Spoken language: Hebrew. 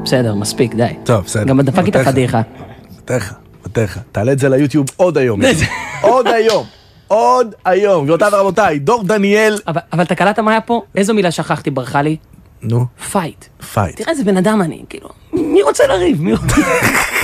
בסדר, מספיק, די. טוב, בסדר. גם דפק איתה פדיחה. מתך. תעלה את זה ליוטיוב עוד היום. עוד היום. גבירותיי ורבותיי, דור דניאל. אבל אתה קלטת מה היה פה? איזו מילה שכחתי, ברחה לי? נו. פייט. פייט. תראה איזה בן אדם אני, כאילו, מי רוצה לריב?